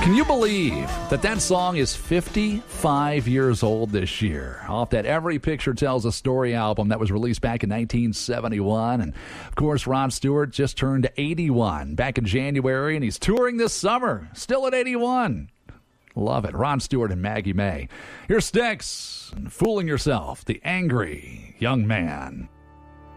Can you believe that song is 55 years old this year? Off that Every Picture Tells a Story album that was released back in 1971. And, of course, Ron Stewart just turned 81 back in January, and he's touring this summer, still at 81. Love it. Ron Stewart and Maggie May. Here's Styx, Fooling Yourself, the angry young man.